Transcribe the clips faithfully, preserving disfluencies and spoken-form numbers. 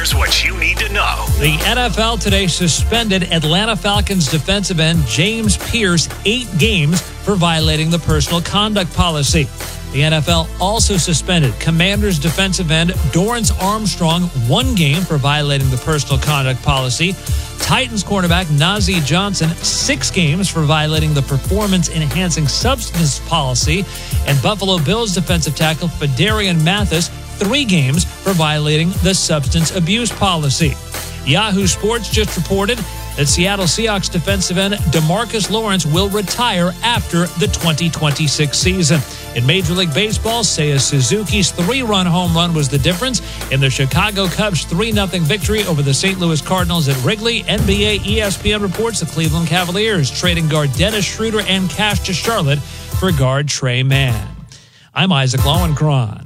Here's what you need to know. The N F L today suspended Atlanta Falcons defensive end James Pierce eight games for violating the personal conduct policy. The N F L also suspended Commanders defensive end Dorrance Armstrong one game for violating the personal conduct policy. Titans cornerback Najee Johnson six games for violating the performance-enhancing substance policy. And Buffalo Bills defensive tackle Phidarian Mathis three games for violating the substance abuse policy. Yahoo Sports just reported that Seattle Seahawks defensive end DeMarcus Lawrence will retire after the twenty twenty-six season. In Major League Baseball, Seiya Suzuki's three-run home run was the difference in the Chicago Cubs' three nothing victory over the Saint Louis Cardinals at Wrigley. N B A E S P N reports the Cleveland Cavaliers trading guard Dennis Schroeder and cash to Charlotte for guard Trey Mann. I'm Isaac Lowenkron.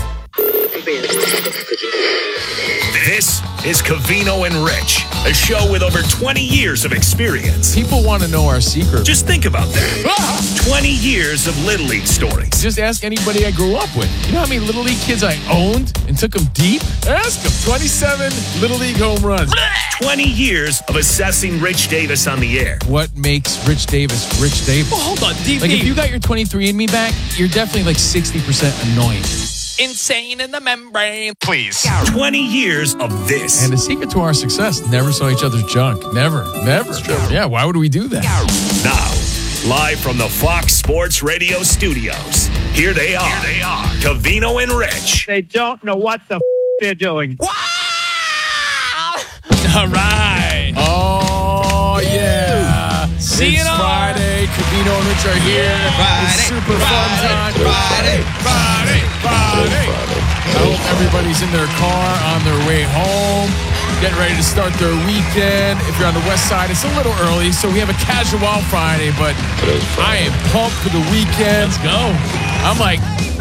This is Covino and Rich, a show with over twenty years of experience. People want to know our secret. Just think about that. twenty years of Little League stories. Just ask anybody I grew up with. You know how many Little League kids I owned and took them deep? Ask them. twenty-seven Little League home runs. twenty years of assessing Rich Davis on the air. What makes Rich Davis Rich Davis? Well, hold on, D P. Like, if you got your twenty-three and me back, you're definitely like sixty percent annoying. Insane in the membrane. Please. twenty years of this. And the secret to our success, never saw each other's junk. Never. Never. Yeah, why would we do that? Now, live from the Fox Sports Radio studios, here they are. Here they are. Covino and Rich. They don't know what the f- they're doing. Wow! All right. Oh, yeah. See it's you Friday. Covino and Rich are here. Friday. It's super Friday. fun time. Friday. Friday. Friday. I hope everybody's in their car on their way home, getting ready to start their weekend. If you're on the west side, it's a little early, so we have a casual Friday, but I am pumped for the weekend. Let's go. I'm like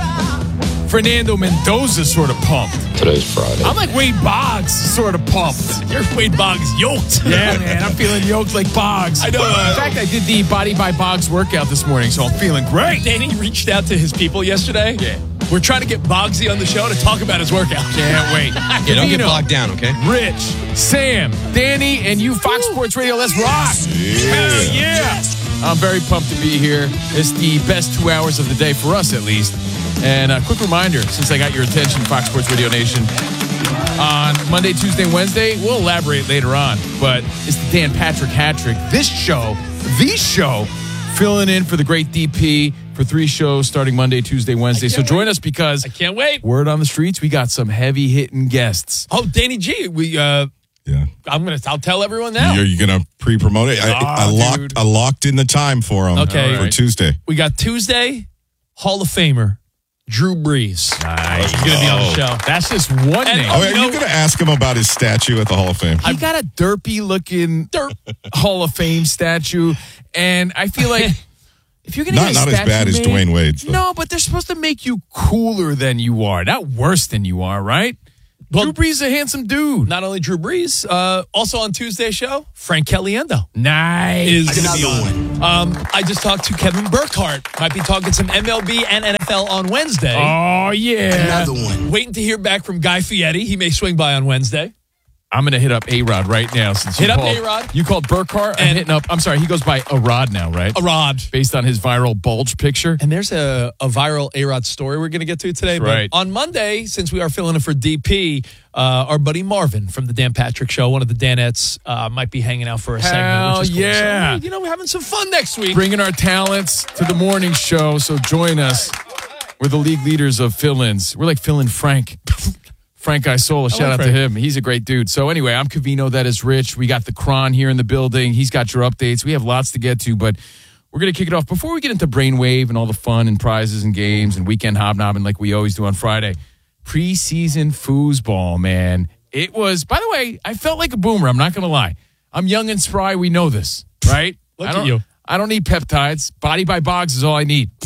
Fernando Mendoza sort of pumped. Today's Friday. I'm like Wade Boggs sort of pumped. You're Wade Boggs yoked. Yeah, man, I'm feeling yoked like Boggs. I know. Uh, In fact, I did the Body by Boggs workout this morning, so I'm feeling great. Danny reached out to his people yesterday. Yeah. We're trying to get Boggsy on the show to talk about his workout. Can't wait. Yeah, don't get bogged down, okay? Rich, Sam, Danny, and you, Fox Sports Radio. Let's rock. Hell yeah. I'm very pumped to be here. It's the best two hours of the day for us, at least. And a quick reminder, since I got your attention, Fox Sports Radio Nation, on Monday, Tuesday, Wednesday, we'll elaborate later on, but it's the Dan Patrick Hat Trick. This show, the show, filling in for the great D P for three shows starting Monday, Tuesday, Wednesday. So join wait. us because I can't wait. word on the streets, we got some heavy-hitting guests. Oh, Danny G, we uh Yeah. I'm gonna I'll tell everyone now. You're, you're going to pre-promote it? I, Ah, I locked dude. I locked in the time for them Okay. for Tuesday. We got Tuesday, Hall of Famer, Drew Brees. Nice. He's gonna be on the show. That's just one And- name. Oh, are you you, know- going to ask him about his statue at the Hall of Fame? He got a derpy-looking Derp. Hall of Fame statue, and I feel like if you're going to Not, get a not as statue bad as made- Dwayne Wade's. though. No, but they're supposed to make you cooler than you are, not worse than you are, right? Well- Drew Brees is a handsome dude. Not only Drew Brees, uh, also on Tuesday's show, Frank Caliendo Nice. is gonna be on. Um, I just talked to Kevin Burkhardt. Might be talking some M L B and N F L on Wednesday. Oh, yeah. Waiting to hear back from Guy Fieri. He may swing by on Wednesday. I'm going to hit up A-Rod right now. Since Hit you up called, A-Rod. You called Burkhardt. I'm And- hitting up. I'm sorry, he goes by A-Rod now, right? A Rod. Based on his viral bulge picture. And there's a, a viral A-Rod story we're going to get to today. That's right. But on Monday, since we are filling in for D P, uh, our buddy Marvin from the Dan Patrick Show, one of the Danettes, uh, might be hanging out for a segment. Hell Which is cool. yeah. So, you know, we're having some fun next week. Bringing our talents to the morning show. So join us. We're the league leaders of fill-ins. We're like fill-in Frank. Frank Isola, shout like out Frank. to him. He's a great dude. So anyway, I'm Covino, that is Rich. We got the Cron here in the building. He's got your updates. We have lots to get to, but we're going to kick it off. Before we get into Brainwave and all the fun and prizes and games and weekend hobnobbing like we always do on Friday, preseason foosball, man. It was, by the way, I felt like a boomer. I'm not going to lie. I'm young and spry. We know this, right? Look I at don't, you. I don't need peptides. Body by Boggs is all I need.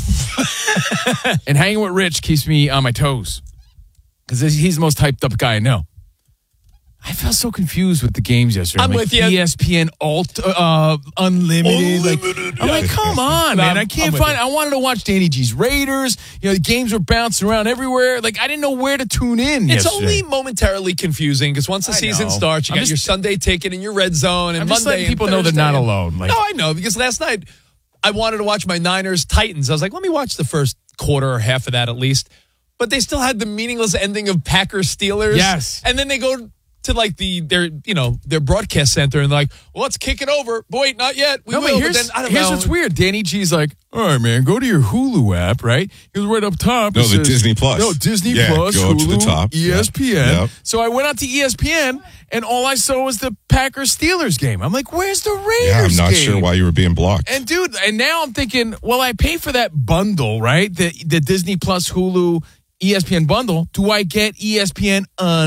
And hanging with Rich keeps me on my toes because he's the most hyped up guy I know. I felt I was so confused with the games yesterday. I'm like, with you. E S P N Alt uh, Unlimited. Like, Unlimited. I'm like, come on, man. I I'm can't with find. you. I wanted to watch Danny G's Raiders. You know, the games were bouncing around everywhere. Like, I didn't know where to tune in. It's yesterday. only momentarily confusing because once the I season know. starts, you I'm got just- your Sunday ticket and your red zone, and I'm Monday just letting and people know they're Thursday not and- alone. Like, no, I know because last night I wanted to watch my Niners Titans. I was like, let me watch the first quarter or half of that at least. But they still had the meaningless ending of Packers Steelers. Yes. And then they go to like the their you know their broadcast center and they're like, well, let's kick it over. But wait, not yet. We no, will. but here's, but then I don't here's know. what's weird. Danny G's like, all right, man, go to your Hulu app, right? He was right up top. No, It the says- Disney Plus. No, Disney Yeah, Plus, go Hulu, to the top. E S P N. Yeah. Yep. So I went out to E S P N, and all I saw was the Packers-Steelers game. I'm like, where's the Raiders Yeah, I'm not game? sure why you were being blocked. And dude, and now I'm thinking, well, I pay for that bundle, right? The the Disney Plus, Hulu, E S P N bundle. Do I get E S P N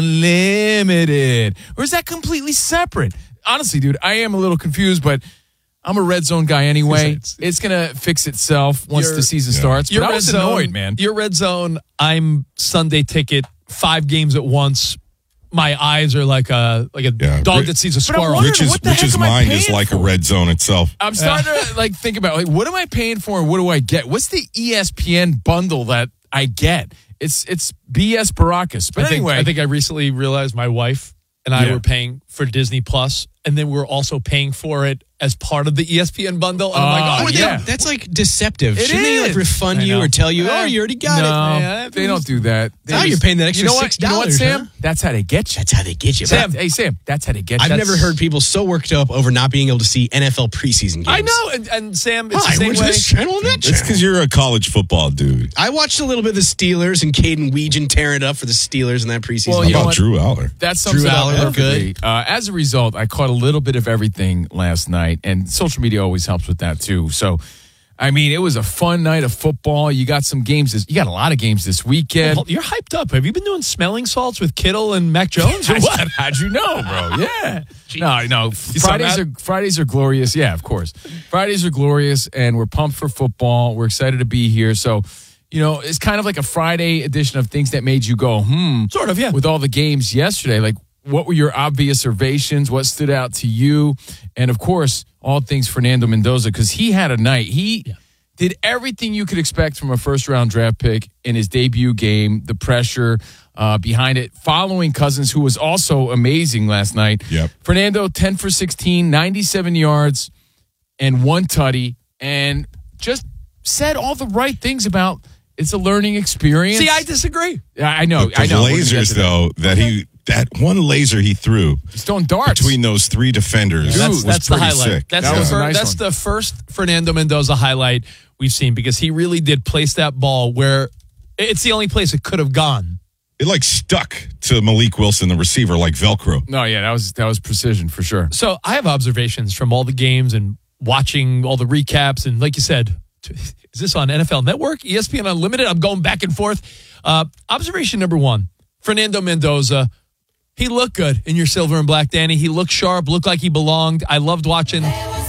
Unlimited, or is that completely separate? Honestly, dude, I am a little confused, but I'm a red zone guy anyway. It's- It's gonna fix itself once Your- the season yeah. starts. Your But I red was zone, annoyed, man. Your red zone. I'm Sunday ticket, five games at once. My eyes are like a like a Yeah. dog Rich- that sees a But I'm squirrel. wondering, Rich's, what the heck Rich's am I mind is paying like for? a red zone itself. I'm starting to like think about like what am I paying for and what do I get? What's the E S P N bundle that I get? It's it's B S Baracus. But I think, anyway, I think I recently realized my wife and I Yeah. were paying for Disney Plus, and then we're also paying for it as part of the E S P N bundle. And I'm like, Ah, oh Well, they- yeah. That's like deceptive. It Shouldn't they like is. refund I you know. or tell you, Eh, oh, you already got no, it? Yeah, they don't do that. They Now you're paying that extra you know what? six You know what, dollars, Sam? huh? That's how they get you. That's how they get you. Sam, But hey Sam, that's how they get you. I've That's- never heard people so worked up over not being able to see N F L preseason games. I know, and, and Sam, it's Hi, the same where's way. this channel and that It's channel? because you're a college football dude. I watched a little bit of the Steelers and Caden Weegan tearing it up for the Steelers in that preseason. Well, How you know about what? Drew Aller? That sums Drew it up Aller looked perfectly. Uh, as a result, I caught a little bit of everything last night, and social media always helps with that too. So, I mean, it was a fun night of football. You got some games. This, you got a lot of games this weekend. Well, you're hyped up. Have you been doing smelling salts with Kittle and Mac Jones or what? How'd you know, bro? Yeah. No, no. saw Fridays that? are Fridays are glorious. Yeah, of course. Fridays are glorious, and we're pumped for football. We're excited to be here. So, you know, it's kind of like a Friday edition of things that made you go, hmm. Sort of, yeah. With all the games yesterday, like what were your obvious observations? What stood out to you? And of course, all things Fernando Mendoza, because he had a night. He Yeah. did everything you could expect from a first round draft pick in his debut game, the pressure uh, behind it, following Cousins, who was also amazing last night. Yep. Fernando, ten for sixteen, ninety-seven yards, and one tutty, and just said all the right things about it's a learning experience. See, I disagree. I I know. The I know. We're gonna get lasers, to that. though, that he that one laser he threw He's throwing darts. between those three defenders Dude, That's, was that's the pretty highlight. sick. That's That the was a fir- nice that's one. the first Fernando Mendoza highlight we've seen because he really did place that ball where it's the only place it could have gone. It like stuck to Malik Wilson, the receiver, like Velcro. No, yeah, that was that was precision for sure. So I have observations from all the games and watching all the recaps. And like you said, is this on N F L Network, E S P N Unlimited? I'm going back and forth. Uh, observation number one, Fernando Mendoza. He looked good in your silver and black, Danny. He looked sharp, looked like he belonged. I loved watching.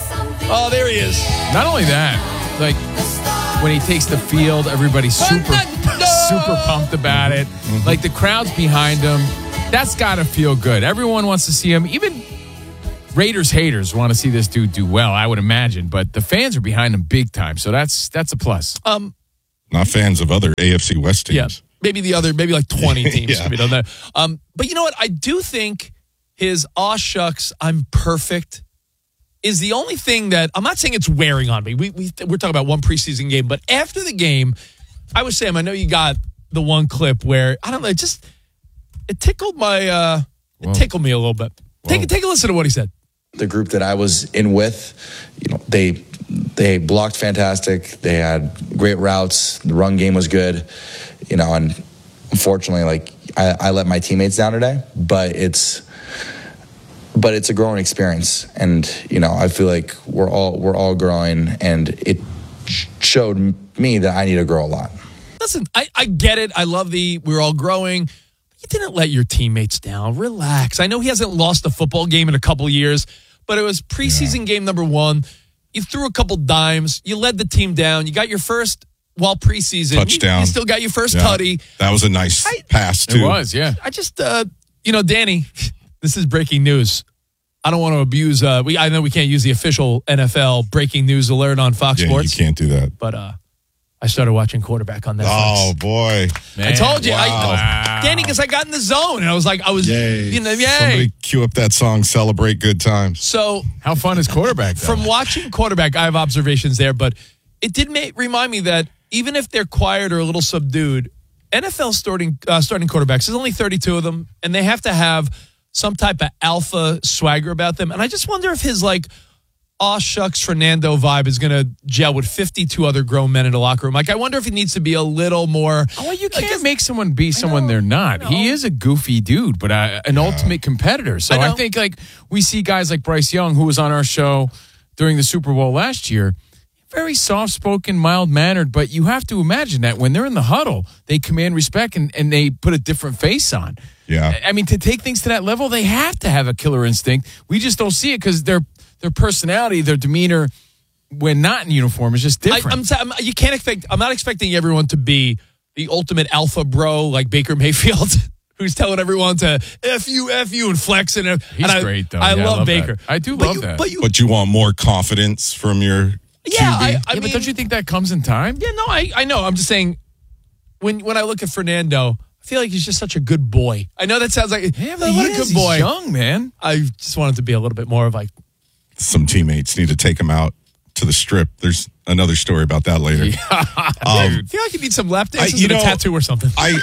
Oh, there he is. Not only that, like when he takes the field, everybody's super super pumped about it. Like the crowd's behind him. That's got to feel good. Everyone wants to see him. Even Raiders haters want to see this dude do well, I would imagine. But the fans are behind him big time, so that's that's a plus. Um, Not fans of other A F C West teams. Yeah, maybe the other, maybe like twenty teams Yeah. to be done there. Um, but you know what? I do think his aw shucks, I'm perfect is the only thing that I'm not saying it's wearing on me. We, we we're talking about one preseason game, but after the game, I was Sam. I know you got the one clip where I don't know, it just it tickled my uh, it Whoa. tickled me a little bit. Take take a listen to what he said. The group that I was in with, you know, they they blocked fantastic. They had great routes. The run game was good, you know. And unfortunately, like I, I let my teammates down today. But it's but it's a growing experience, and you know, I feel like we're all we're all growing, and it sh- showed me that I need to grow a lot. Listen, I, I get it. I love the we're all growing. You didn't let your teammates down. Relax. I know he hasn't lost a football game in a couple years, but it was preseason yeah. game number one. You threw a couple dimes. You led the team down. You got your first, while preseason. Touchdown. You, you still got your first yeah. tutty. That was a nice I, pass, too. It was, yeah. I just, uh, you know, Danny, This is breaking news. I don't want to abuse. Uh, we I know we can't use the official N F L breaking news alert on Fox Yeah, Sports. you can't do that. But uh, I started watching Quarterback on Netflix. Oh boy, I told you, wow. I, Danny, because I got in the zone and I was like, I was, Yay. you know, yay. Somebody cue up that song, Celebrate Good Times. So How fun is quarterback? Though? from watching Quarterback, I have observations there, but it did make, remind me that even if they're quiet or a little subdued, N F L starting uh, starting quarterbacks, there's only thirty-two of them, and they have to have some type of alpha swagger about them. And I just wonder if his like, aw shucks Fernando vibe is going to gel with fifty-two other grown men in the locker room. Like, I wonder if he needs to be a little more. Oh, well, you can't like, make someone be someone know, they're not. I know. He is a goofy dude, but uh, an ultimate competitor. So I I, know. think like we see guys like Bryce Young, who was on our show during the Super Bowl last year, very soft-spoken, mild-mannered, but you have to imagine that when they're in the huddle, they command respect and, and they put a different face on. Yeah. I mean, to take things to that level, they have to have a killer instinct. We just don't see it because their their personality, their demeanor when not in uniform is just I, different. I'm, I'm, you can't expect. I'm not expecting everyone to be the ultimate alpha bro like Baker Mayfield, who's telling everyone to f you, f you, and flex. And He's and I, great, though. I Yeah, love, that. Baker. I do But love you- that. But you, But you want more confidence from your yeah, Q B? I, I yeah, mean, but don't you think that comes in time? Yeah, no, I, I know. I'm just saying. When when I look at Fernando, I feel like he's just such a good boy. I know that sounds like Yeah, oh, but what he a is. good boy. He's young, man. I just wanted to be a little bit more of like. Some teammates need to take him out to the strip. There's another story about that later. Um, I feel like you need some lap dances I- you and a know, tattoo or something. I,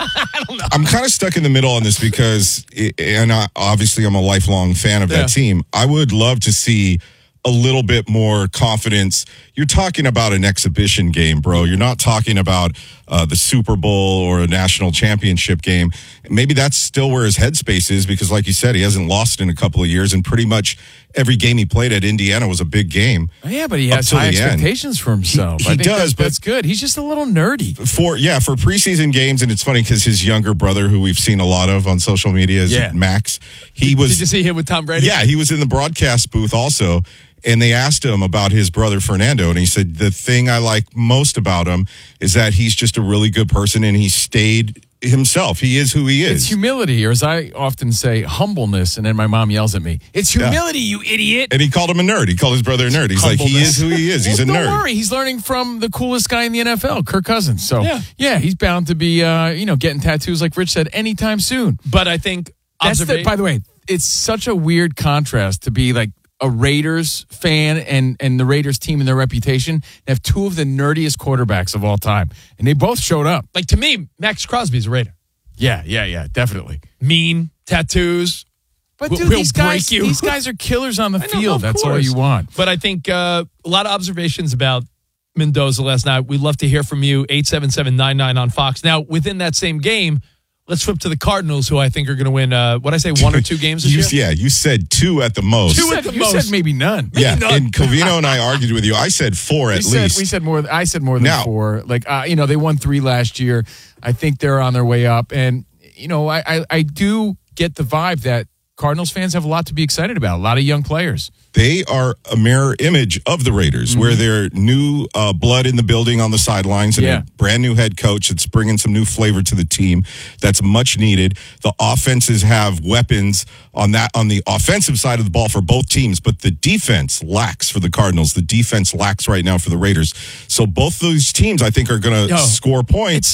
I'm kind of stuck in the middle on this because, it, and I, obviously I'm a lifelong fan of Yeah. that team. I would love to see a little bit more confidence. You're talking about an exhibition game, bro. You're not talking about uh, the Super Bowl or a national championship game. Maybe that's still where his headspace is because, like you said, he hasn't lost in a couple of years, and pretty much every game he played at Indiana was a big game. Yeah, but he Up has till high the end. expectations for himself. He- I he think does, that's, but- that's good. He's just a little nerdy. For yeah, for preseason games, and it's funny because his younger brother, who we've seen a lot of on social media, is Yeah. Max. He was Did you see him with Tom Brady? Yeah, he was in the broadcast booth also. And they asked him about his brother Fernando, and he said, the thing I like most about him is that he's just a really good person and he stayed himself. He is who he It's is. humility, or as I often say, humbleness. And then my mom yells at me, "It's humility, you idiot." And he called him a nerd. He called his brother a nerd. He's like, he Humbleness. is who he is. He's Well, a don't nerd. worry, he's learning from the coolest guy in the N F L, Kirk Cousins. So Yeah. yeah, he's bound to be, uh, you know, getting tattoos like Rich said anytime soon. But I think That's the, observa- by the way, it's such a weird contrast to be like a Raiders fan and and the Raiders team and their reputation, and have two of the nerdiest quarterbacks of all time, and they both showed up. like to me, Max Crosby's a Raider. Yeah, yeah, yeah, definitely. Mean, tattoos. But We'll- dude, we'll these guys, break you. these guys are killers on the I know, field. of That's all course. you want. But I think uh, a lot of observations about Mendoza last night. We'd love to hear from you. eight seven seven nine nine on Fox. Now, within that same game, let's flip to the Cardinals, who I think are going to win, uh, what I say, one or two games this You, year? yeah, you said two at the most. Two You at said, the you said most. maybe none. yeah, none. and Covino and I argued with you. I said four at we said, least. we said more. I said more than Now- four. Like uh, you know, they won three last year. I think they're on their way up, and you know, I, I I do get the vibe that Cardinals fans have a lot to be excited about. A lot of young players. They are a mirror image of the Raiders, Mm-hmm. where they're new uh, blood in the building on the sidelines and Yeah. a brand new head coach that's bringing some new flavor to the team. That's much needed. The offenses have weapons on that on the offensive side of the ball for both teams, but the defense lacks for the Cardinals. The defense lacks right now for the Raiders. So both those teams, I think, are going to Yo, score points.